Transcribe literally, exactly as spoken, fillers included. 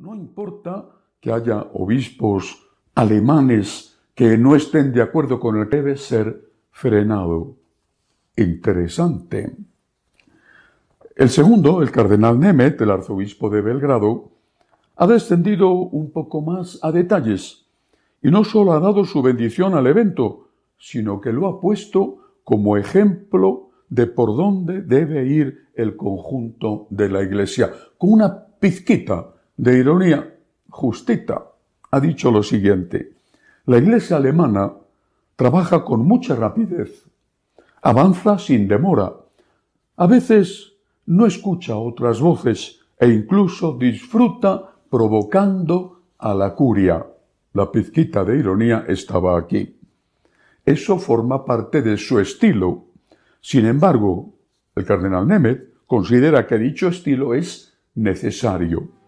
No importa que haya obispos alemanes que no estén de acuerdo con el que debe ser frenado. Interesante. El segundo, el cardenal Nemeth, el arzobispo de Belgrado, ha descendido un poco más a detalles y no solo ha dado su bendición al evento, sino que lo ha puesto como ejemplo de por dónde debe ir el conjunto de la Iglesia. Con una pizquita de ironía justita, ha dicho lo siguiente: la Iglesia alemana trabaja con mucha rapidez, avanza sin demora, a veces no escucha otras voces e incluso disfruta provocando a la curia. La pizquita de ironía estaba aquí. Eso forma parte de su estilo. Sin embargo, el cardenal Nemeth considera que dicho estilo es necesario.